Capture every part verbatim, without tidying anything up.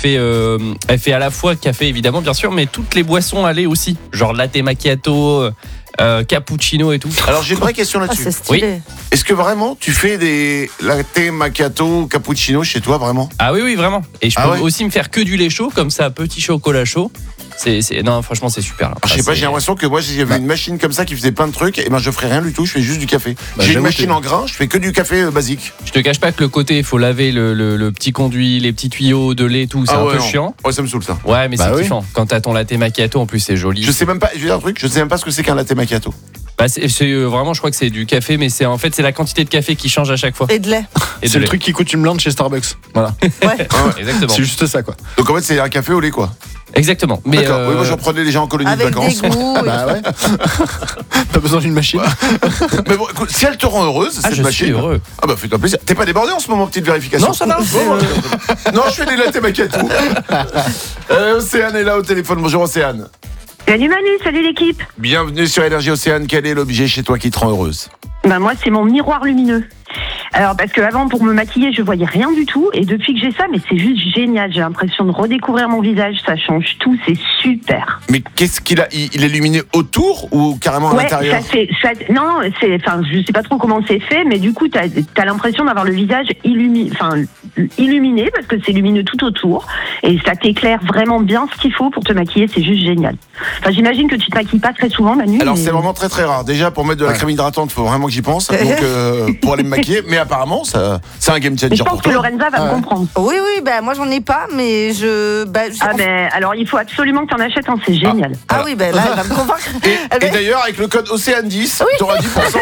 fait, euh, elle fait à la fois café évidemment bien sûr, mais toutes les boissons à lait aussi, genre latte macchiato, euh, cappuccino et tout. Alors j'ai une vraie question là-dessus. Ah, c'est stylé. Oui. Est-ce que vraiment tu fais des latte macchiato, cappuccino chez toi vraiment? Ah oui oui vraiment. Et je Ah peux ouais aussi me faire que du lait chaud comme ça, petit chocolat chaud. C'est, c'est non franchement c'est super. Là. Ah, je sais Ah, pas, c'est... j'ai l'impression que moi si j'avais Bah. une machine comme ça qui faisait plein de trucs, et ben je ferais rien du tout, je fais juste du café. Bah, j'ai une j'avoue, machine t'es- en grains, je fais que du café euh, basique. Je te cache pas que le côté il faut laver le, le, le petit conduit, les petits tuyaux de lait tout, c'est Ah un ouais, peu non. chiant. Ouais, ça me saoule ça. Ouais mais Bah c'est oui. kiffant. Quand t'as ton latte macchiato en plus c'est joli. Je sais même pas, je vais dire un truc, je sais même pas ce que c'est qu'un latte macchiato. Bah, c'est, c'est euh, vraiment je crois que c'est du café mais c'est en fait c'est la quantité de café qui change à chaque fois. Et de lait. Et de C'est le lait. truc qui coûte une blinde chez Starbucks. Voilà. Ouais. Exactement. C'est juste ça, quoi. Donc en fait c'est un café au lait quoi. Exactement. Mais D'accord, euh, oui, moi j'en prenais déjà en colonie Avec de des vacances. goûts. et- Bah ouais. Pas besoin d'une machine. Mais bon, écoute, si elle te rend heureuse, ah, cette je machine. suis heureux. Ah bah fais-toi plaisir. T'es pas débordé en ce moment, petite vérification? Non, ça va. Bon, euh, non, je fais des latte macchiato. euh, Océane est là au téléphone. Bonjour Océane. Salut Manu, salut l'équipe. Bienvenue sur Énergie Océane. Quel est l'objet chez toi qui te rend heureuse? Bah moi c'est mon miroir lumineux. Alors parce que avant pour me maquiller je voyais rien du tout et depuis que j'ai ça mais c'est juste génial. J'ai l'impression de redécouvrir mon visage, ça change tout, c'est super. Mais qu'est-ce qu'il a? Il il est luminé autour ou carrément à Ouais, l'intérieur? ça fait, ça, non, c'est, enfin, je sais pas trop comment c'est fait, mais du coup, t'as, t'as l'impression d'avoir le visage illumi, enfin, illuminé parce que c'est lumineux tout autour et ça t'éclaire vraiment bien ce qu'il faut pour te maquiller, c'est juste génial. Enfin, j'imagine que tu te maquilles pas très souvent, Manu. Alors mais- c'est vraiment très très rare. Déjà pour mettre de la Ouais. crème hydratante, faut vraiment que j'y pense. Donc euh, pour aller me maquiller, mais apparemment ça, c'est un game Mais changer je pense pour que toi. Lorenza va Ah me ouais. comprendre. Oui, oui, bah moi j'en ai pas, mais je. Bah, je- Ah ben, alors il faut absolument que t'en achètes un, c'est génial. Ah oui, bah là, elle va me convaincre. Et, Elle et va- d'ailleurs avec le code Océane dix, tu auras dix pour cent.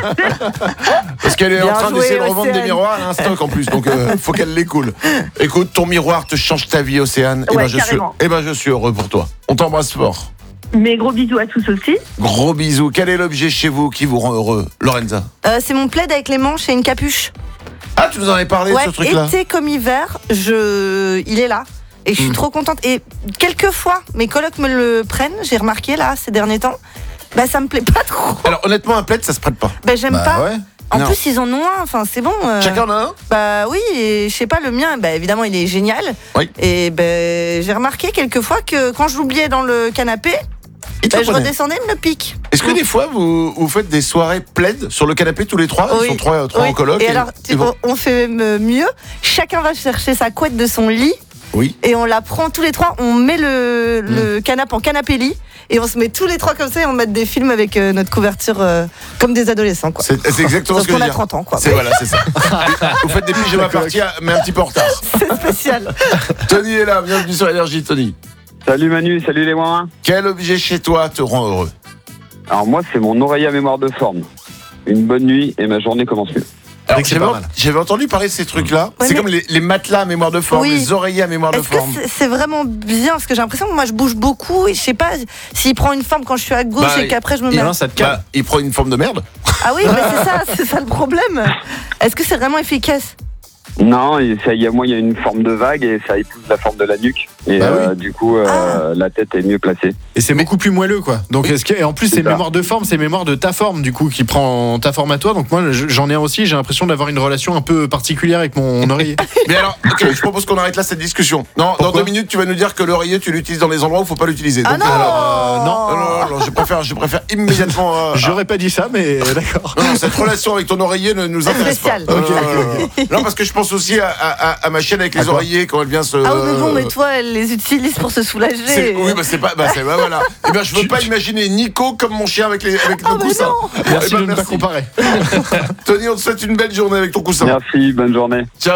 Parce qu'elle est Bien en train joué, d'essayer de revendre des Océane. miroirs, elle a un stock en plus, donc euh, faut qu'elle les coule. Écoute, ton miroir te change ta vie, Océane. Et Ouais, ben je suis, carrément. eh ben je suis heureux pour toi. On t'embrasse fort. Mais gros bisous à tous aussi. Gros bisous. Quel est l'objet chez vous qui vous rend heureux, Lorenza? Euh, c'est mon plaid avec les manches et une capuche. Ah, tu nous en avais parlé Ouais, de ce truc-là. été comme hiver, je... il est là. Et je suis Mm. trop contente. Et quelquefois, mes colocs me le prennent, j'ai remarqué là, ces derniers temps. Bah, ça me plaît pas trop. Alors honnêtement, un plaid, ça se prête pas. Bah, j'aime Bah pas. ouais. En Non. plus, ils en ont un. Enfin, c'est bon. euh, Chacun en a un. Bah oui, et je sais pas, le mien, bah évidemment, il est génial. Oui. Et ben, j'ai remarqué quelquefois que quand je l'oubliais dans le canapé, Il te bah, le je prenait. redescendais, il me le pique. Est-ce que des fois vous, vous faites des soirées plaid sur le canapé tous les trois? Ils Oui. sont trois, trois Oui. en coloc. Et alors, tu- ils vont- on fait m- mieux. Chacun va chercher sa couette de son lit Oui. et on la prend tous les trois. On met le, le canapé en canapé-lit et on se met tous les trois comme ça et on met des films avec euh, notre couverture euh, comme des adolescents. Quoi. C'est c'est exactement Sauf ce que je qu'on veux a dire. trente ans. Quoi. C'est voilà, c'est ça. Vous faites des pyjamas parties, mais un petit peu en retard. C'est spécial. Tony est là, bienvenue sur Énergie, Tony. Salut Manu, salut les moins. Quel objet chez toi te rend heureux? Alors moi c'est mon oreiller à mémoire de forme. Une bonne nuit et ma journée commence mieux. Alors, que c'est j'avais, pas en- mal. j'avais entendu parler de ces trucs-là. Ouais, c'est mais- comme les, les matelas à mémoire de forme, Oui. les oreillers à mémoire de Est-ce que forme. c'est, c'est vraiment bien? Parce que j'ai l'impression que moi je bouge beaucoup et je sais pas s'il prend une forme quand je suis à gauche Bah, et qu'après je me Et mets. non, ça te calme. Bah, il prend une forme de merde. Ah oui, mais c'est ça, c'est ça le problème. Est-ce que c'est vraiment efficace? Non, et ça, y a, moi il y a une forme de vague et ça épouse la forme de la nuque. Et Bah euh, du coup euh, la tête est mieux placée. Et c'est beaucoup plus moelleux, quoi. Donc, est-ce que, et en plus, C'est c'est ça. mémoire de forme, c'est mémoire de ta forme, du coup, qui prend ta forme à toi. Donc, moi, je- j'en ai un aussi. J'ai l'impression d'avoir une relation un peu particulière avec mon oreiller. Mais alors, ok, je propose qu'on arrête là cette discussion. Non, dans Pourquoi deux minutes, tu vas nous dire que l'oreiller, tu l'utilises dans les endroits où il faut pas l'utiliser. Ah Donc, non, alors, Euh, non, non, non, non, je préfère, je préfère immédiatement. euh, J'aurais pas dit ça, mais d'accord. Non, non, cette relation avec ton oreiller ne nous intéresse spécial. pas. Ok, Non, ok, non, non, non. Non, parce que je pense aussi à, à- à- à ma chienne avec À les quoi oreillers quand elle vient se. Ah oui, mais bon, mais toi, elle les utilise pour se soulager. C'est- oui, bah c'est pas, bah c'est bah, voilà. Et ben je veux pas imaginer Nico comme mon chien avec les avec Oh, nos mais coussins. non. Merci Eh ben, de ne pas comparer. Tony, on te souhaite une belle journée avec ton coussin. Merci, bonne journée. Ciao.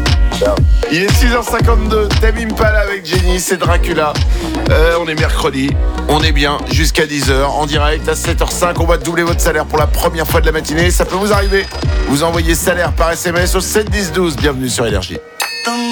Il est six heures cinquante-deux, Tame Impala avec Jenny, c'est Dracula. Euh, on est mercredi, on est bien jusqu'à dix heures en direct à sept heures cinq. On va doubler votre salaire pour la première fois de la matinée. Ça peut vous arriver. Vous envoyez salaire par S M S au sept dix douze. Bienvenue sur Énergie.